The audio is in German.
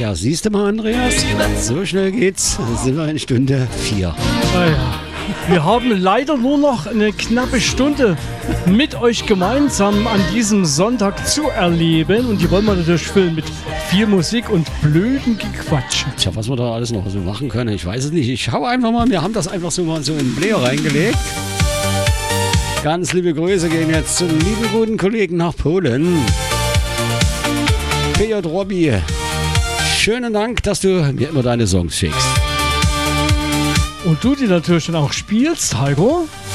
Ja, siehst du mal, Andreas, so schnell geht's. Sind wir in Stunde 4. Ah ja. Wir haben leider nur noch eine knappe Stunde mit euch gemeinsam an diesem Sonntag zu erleben. Und die wollen wir natürlich füllen mit viel Musik und blöden Gequatsch. Tja, was wir da alles noch so machen können, ich weiß es nicht. Ich schaue einfach mal, wir haben das einfach so mal so in den Player reingelegt. Ganz liebe Grüße gehen jetzt zum lieben guten Kollegen nach Polen. P.J. Robby, schönen Dank, dass du mir immer deine Songs schickst. Und du die natürlich dann auch spielst, Heiko?